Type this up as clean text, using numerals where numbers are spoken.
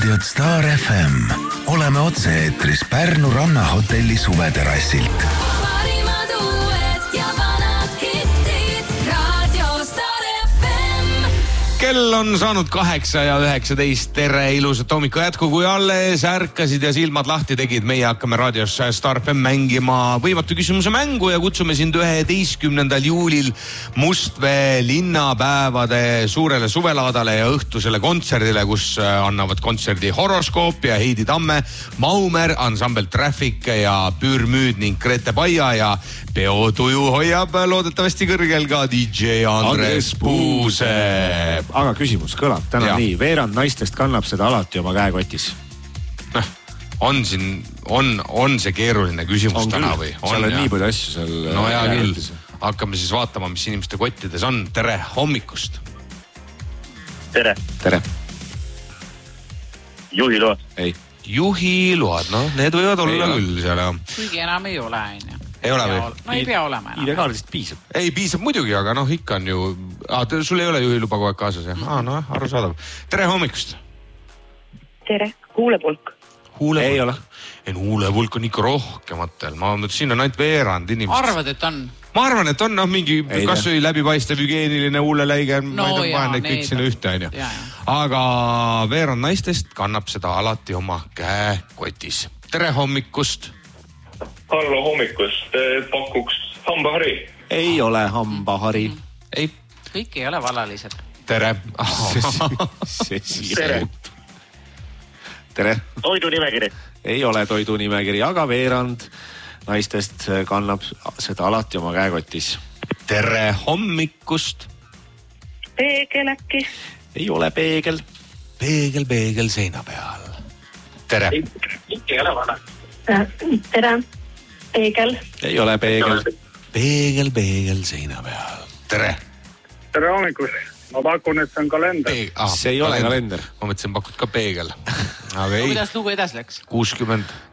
raadiot Star FM. Oleme otse-eetris Pärnu rannahotelli suveterassilt. Parimad uued ja vanad hittid. Radio Star FM. Kell on saanud 8 ja 19. Tere, ilusat hommiku jätku, kui alles ärkasid ja silmad lahti tegid. Meie hakkame raadios Star FM mängima võimatu küsimuse mängu ja kutsume sind 11. juulil Mustvee linnapäevade suurele suvelaadale ja õhtusele kontserdile, kus annavad kontserdi Horoskoop ja Heidi Tamme, Maumer, ansambel Traffic ja Pürmüüd ning Grete Paia ja peotuju hoiab loodetavasti kõrgel ka DJ Andres Puusep. Aga küsimus kõlab täna nii. Veerand naistest kannab seda alati oma käekotis. On see keeruline küsimus on täna küll. või? Seal on nii palju asju seal. No hea küll. Hakkame siis vaatama, mis inimeste kottides on. Tere hommikust. Tere. Tere. Juhiload. Ei. Juhiload, need võivad olla küll seal. Kuigi enam ei ole, Ei ole või? No ei pea olema enam. Illegaalselt piisab. Ei piisab muidugi, aga ikka on ju... sul ei ole juhiluba kogu aeg kaasas, jah? Arusaadav. Tere hommikust. Tere. Huulepulk. Ei ole. Huulepulk on ikka rohkematel. Ma mõtlen, siin on ainult veerand inimest. Arvad, et on? Ma arvan, et on mingi kas või läbipaistev hügieeniline huuleläige. Ma ei pane kõik sinna ühte, on ju. Aga veerand naistest kannab seda alati oma käekotis. Tere hommikust. Hallo hommikust. Pakuks hambahari. Ei ole hambahari. Ei. Kõik ei ole valalised. Tere. Tere. Tere. Toidunimekiri. Ei ole toidunimekiri, aga veerand naistest kannab seda alati oma käekotis. Tere hommikust. Peegel äkki. Ei ole peegel. Peegel seina peal. Tere. Ikka ei ole vana. Tere. Peegel. Ei ole peegel. Peegel seina peal. Tere. Tere hommikust. Ma pakun, et see on kalender. See ei ole kalender. Ma mõtlesin, pakud ka peegel. Aga ei. Kuidas lugu edas läks? 60.